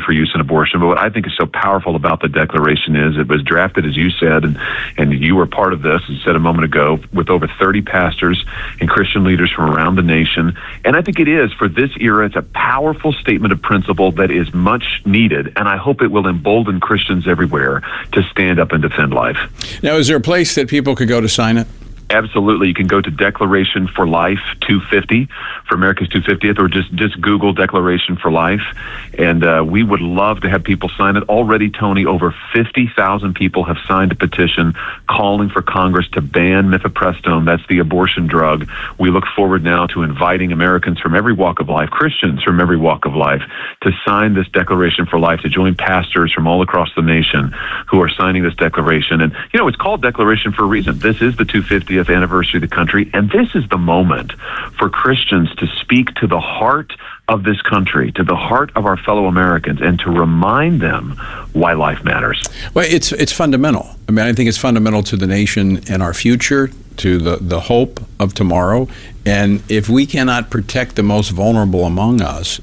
for use in abortion. But what I think is so powerful about the Declaration is it was drafted, as you said, and you were part of this, as you said a moment ago, with over 30 pastors and Christian leaders from around the nation. And I think it is, for this era, it's a powerful statement of principle that is much needed, and I hope it will embolden Christians everywhere to stand up and defend life. Now, is there a place that people could go to sign it? Absolutely. You can go to Declaration for Life 250 for America's 250th, or just Google Declaration for Life. And we would love to have people sign it. Already, Tony, over 50,000 people have signed a petition calling for Congress to ban mifepristone. That's the abortion drug. We look forward now to inviting Americans from every walk of life, Christians from every walk of life, to sign this Declaration for Life, to join pastors from all across the nation who are signing this declaration. And, it's called Declaration for a reason. This is the 250th anniversary of the country, and this is the moment for Christians to speak to the heart of this country, to the heart of our fellow Americans, and to remind them why life matters. Well, it's fundamental. I mean, I think it's fundamental to the nation and our future, to the hope of tomorrow. And if we cannot protect the most vulnerable among us,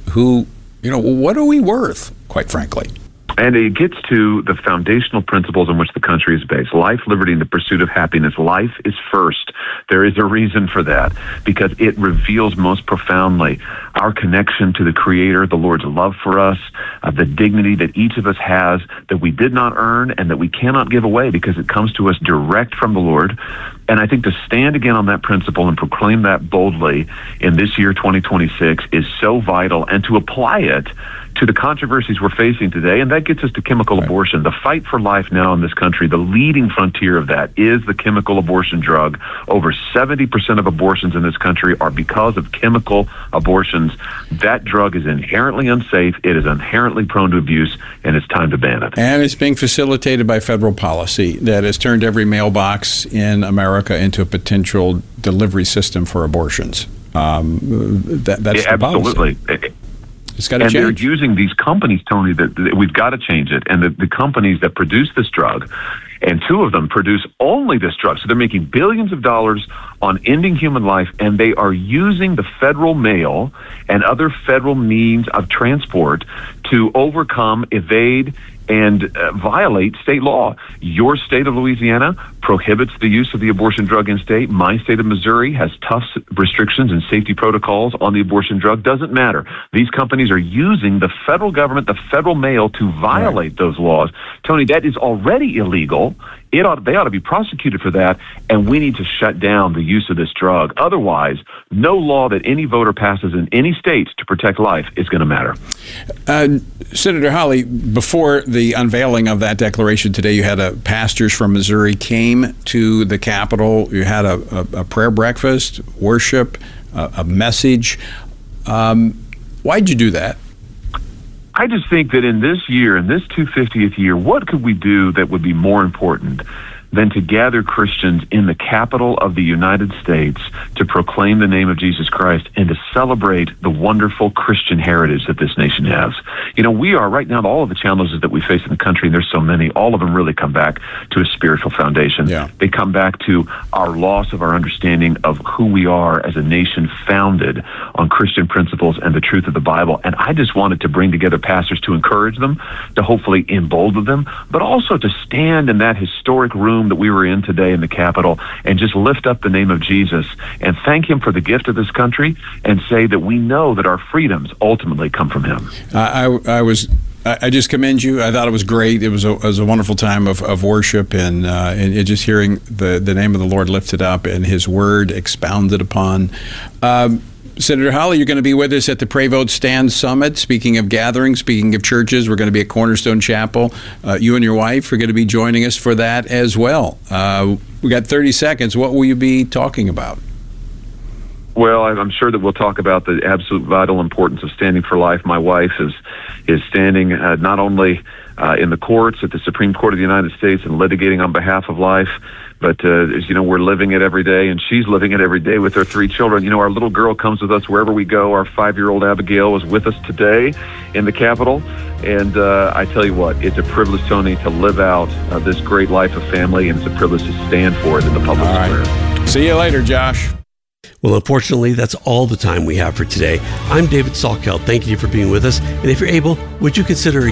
what are we worth, quite frankly? And it gets to the foundational principles on which the country is based. Life, liberty, and the pursuit of happiness. Life is first. There is a reason for that, because it reveals most profoundly our connection to the Creator, the Lord's love for us, the dignity that each of us has that we did not earn and that we cannot give away because it comes to us direct from the Lord. And I think to stand again on that principle and proclaim that boldly in this year, 2026, is so vital, and to apply it to the controversies we're facing today, and that gets us to chemical abortion. The fight for life now in this country, the leading frontier of that is the chemical abortion drug. Over 70% of abortions in this country are because of chemical abortions. That drug is inherently unsafe, it is inherently prone to abuse, and it's time to ban it. And it's being facilitated by federal policy that has turned every mailbox in America into a potential delivery system for abortions. That's absolutely. The policy. It's got to change. They're using these companies, Tony, that we've got to change it. And the companies that produce this drug, and two of them produce only this drug. So they're making billions of dollars on ending human life, and they are using the federal mail and other federal means of transport to overcome, evade, and violate state law. Your state of Louisiana prohibits the use of the abortion drug in state. My state of Missouri has tough restrictions and safety protocols on the abortion drug. Doesn't matter. These companies are using the federal government, the federal mail, to violate those laws. Tony, that is already illegal. They ought to be prosecuted for that, and we need to shut down the use of this drug. Otherwise, no law that any voter passes in any state to protect life is going to matter. Senator Hawley, before the unveiling of that declaration today, you had pastors from Missouri came to the Capitol. You had a prayer breakfast, worship, a message. Why'd you do that? I just think that in this year, in this 250th year, what could we do that would be more important than to gather Christians in the capital of the United States to proclaim the name of Jesus Christ and to celebrate the wonderful Christian heritage that this nation has. We are right now, all of the challenges that we face in the country, and there's so many, all of them really come back to a spiritual foundation. Yeah. They come back to our loss of our understanding of who we are as a nation founded on Christian principles and the truth of the Bible. And I just wanted to bring together pastors to encourage them, to hopefully embolden them, but also to stand in that historic room that we were in today in the Capitol and just lift up the name of Jesus and thank him for the gift of this country and say that we know that our freedoms ultimately come from him. I just commend you. I thought it was great. It was a wonderful time of worship and just hearing the name of the Lord lifted up and his word expounded upon. Senator Hawley, you're going to be with us at the Pray Vote Stand Summit. Speaking of gatherings, speaking of churches, we're going to be at Cornerstone Chapel. You and your wife are going to be joining us for that as well. We got 30 seconds. What will you be talking about? Well, I'm sure that we'll talk about the absolute vital importance of standing for life. My wife is standing not only in the courts at the Supreme Court of the United States and litigating on behalf of life, but as you know, we're living it every day, and she's living it every day with her 3 children. Our little girl comes with us wherever we go. Our 5-year-old Abigail is with us today in the Capitol, and I tell you what, it's a privilege, Tony, to live out this great life of family, and it's a privilege to stand for it in the public square. See you later, Josh. Well, unfortunately, that's all the time we have for today. I'm David Salkeld. Thank you for being with us. And if you're able, would you consider